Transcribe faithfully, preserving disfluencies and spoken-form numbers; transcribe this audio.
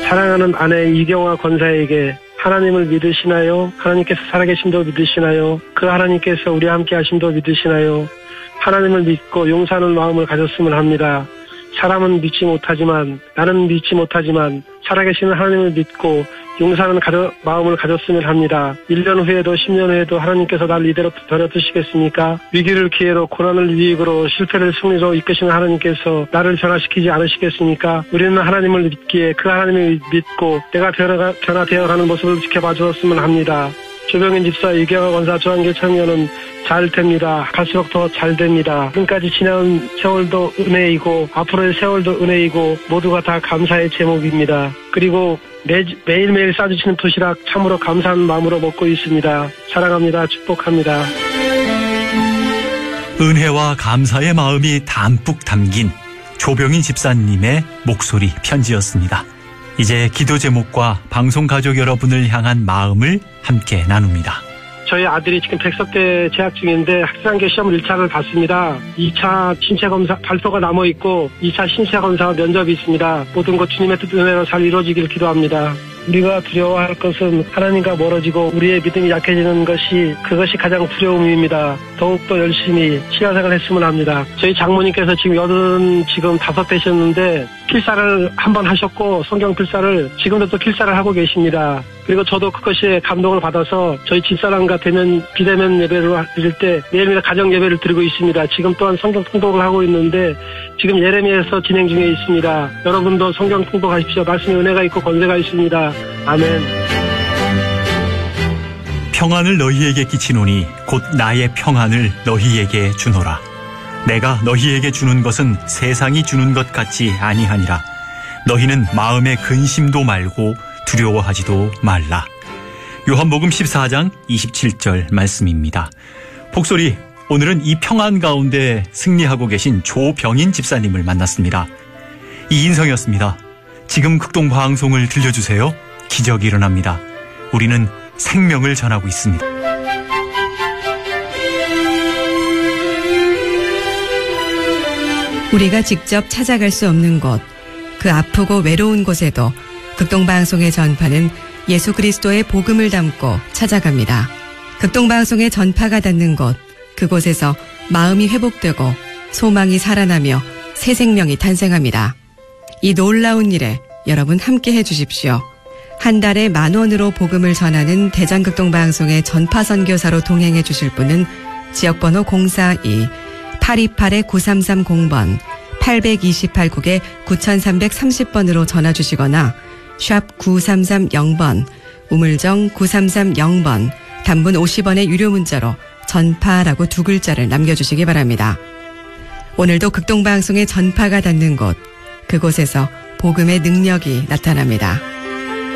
사랑하는 아내 이경화 권사에게 하나님을 믿으시나요? 하나님께서 살아계심도 믿으시나요? 그 하나님께서 우리와 함께 하심도 믿으시나요? 하나님을 믿고 용서하는 마음을 가졌으면 합니다. 사람은 믿지 못하지만, 나는 믿지 못하지만 살아계시는 하나님을 믿고 용서하는 가져, 마음을 가졌으면 합니다. 일 년 후에도 십 년 후에도 하나님께서 나를 이대로 버려두시겠습니까? 위기를 기회로, 고난을 유익으로, 실패를 승리로 이끄시는 하나님께서 나를 변화시키지 않으시겠습니까? 우리는 하나님을 믿기에 그 하나님을 믿고 내가 변화가, 변화되어가는 모습을 지켜봐 주었으면 합니다. 조병인 집사, 이경화 권사, 조한길 청년은 잘 됩니다. 갈수록 더 잘 됩니다. 지금까지 지난 세월도 은혜이고 앞으로의 세월도 은혜이고 모두가 다 감사의 제목입니다. 그리고 매, 매일매일 싸주시는 도시락 참으로 감사한 마음으로 먹고 있습니다. 사랑합니다. 축복합니다. 은혜와 감사의 마음이 담뿍 담긴 조병인 집사님의 목소리 편지였습니다. 이제 기도 제목과 방송 가족 여러분을 향한 마음을 함께 나눕니다. 저희 아들이 지금 백석대 재학 중인데 학생계 시험 일 차를 봤습니다. 이 차 신체검사 발표가 남아있고 이 차 신체검사 면접이 있습니다. 모든 것 주님의 뜻대로 잘 이루어지길 기도합니다. 우리가 두려워할 것은 하나님과 멀어지고 우리의 믿음이 약해지는 것이 그것이 가장 두려움입니다. 더욱더 열심히 신앙생활을 했으면 합니다. 저희 장모님께서 지금 여든 지금 다섯 되셨는데 필사를 한 번 하셨고 성경 필사를 지금도 또 필사를 하고 계십니다. 그리고 저도 그것에 감동을 받아서 저희 집사람과 대면 비대면 예배를 드릴 때 매일매일 가정 예배를 드리고 있습니다. 지금 또한 성경 통독을 하고 있는데 지금 예레미야에서 진행 중에 있습니다. 여러분도 성경 통독하십시오. 말씀에 은혜가 있고 권세가 있습니다. 아멘. 평안을 너희에게 끼치노니 곧 나의 평안을 너희에게 주노라. 내가 너희에게 주는 것은 세상이 주는 것 같지 아니하니라. 너희는 마음에 근심도 말고 두려워하지도 말라. 요한복음 십사 장 이십칠 절 말씀입니다. 복소리, 오늘은 이 평안 가운데 승리하고 계신 조병인 집사님을 만났습니다. 이인성이었습니다. 지금 극동방송을 들려주세요. 기적이 일어납니다. 우리는 생명을 전하고 있습니다. 우리가 직접 찾아갈 수 없는 곳, 그 아프고 외로운 곳에도 극동방송의 전파는 예수 그리스도의 복음을 담고 찾아갑니다. 극동방송의 전파가 닿는 곳, 그곳에서 마음이 회복되고 소망이 살아나며 새 생명이 탄생합니다. 이 놀라운 일에 여러분 함께 해주십시오. 한 달에 만 원으로 복음을 전하는 대전극동방송의 전파 선교사로 동행해 주실 분은 지역번호 공사이 팔이팔 구삼삼공 번 팔이팔 국에 구삼삼삼공 번으로 전화 주시거나 샵 구삼삼공 번 우물정 구삼삼공 번 단문 오십 원의 유료 문자로 전파라고 두 글자를 남겨주시기 바랍니다. 오늘도 극동방송의 전파가 닿는 곳, 그곳에서 복음의 능력이 나타납니다.